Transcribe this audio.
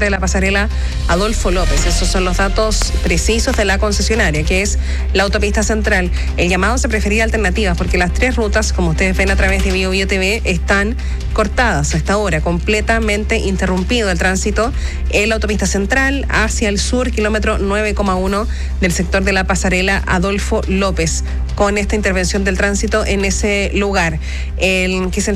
de la pasarela Adolfo López. Esos son los datos precisos de la concesionaria, que es la autopista central. El llamado se prefería alternativas porque las 3 rutas, como ustedes ven a través de BioBio TV, están cortadas hasta ahora, completamente interrumpido el tránsito en la autopista central hacia el sur, kilómetro 9,1 del sector de la pasarela Adolfo López, con esta intervención del tránsito en ese lugar. Que es el